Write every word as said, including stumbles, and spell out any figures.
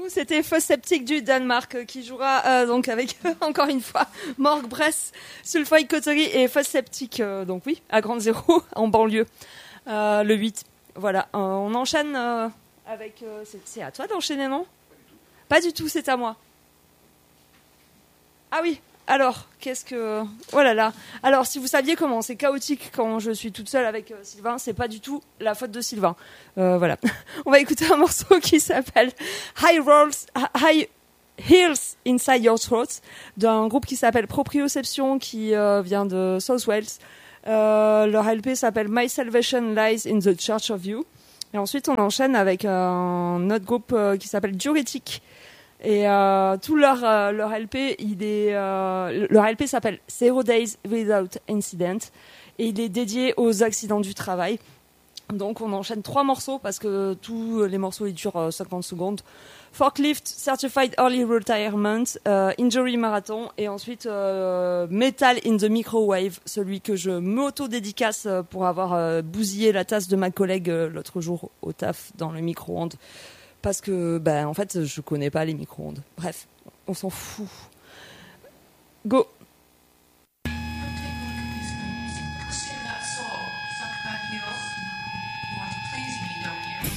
c'était Faux Septique du Danemark euh, qui jouera euh, donc avec euh, encore une fois Morg Bress, Sulfite Coterie et Faux Septique. Euh, donc oui, à Grande Zéro en banlieue euh, le huit. Voilà, euh, on enchaîne euh, avec. Euh, c'est, c'est à toi d'enchaîner, non ? Pas du tout, c'est à moi. Ah oui. Alors, qu'est-ce que... Oh là là. Alors, si vous saviez comment c'est chaotique quand je suis toute seule avec euh, Sylvain, c'est pas du tout la faute de Sylvain. Euh, voilà. On va écouter un morceau qui s'appelle High Rolls, High Heels Inside Your Throat, d'un groupe qui s'appelle Proprioception, qui euh, vient de South Wales. Euh, leur L P s'appelle My Salvation Lies in the Church of You. Et ensuite, on enchaîne avec un autre groupe euh, qui s'appelle Diurétique. Et euh, tout leur euh, leur L P, il est euh, leur L P s'appelle Zero Days Without Incident et il est dédié aux accidents du travail. Donc on enchaîne trois morceaux parce que tous les morceaux ils durent euh, cinquante secondes. Forklift, Certified Early Retirement, euh, Injury Marathon et ensuite euh, Metal in the Microwave, celui que je m'auto-dédicace pour avoir euh, bousillé la tasse de ma collègue euh, l'autre jour au taf dans le micro-ondes. Parce que, ben, en fait, je connais pas les micro-ondes. Bref, on s'en fout. Go!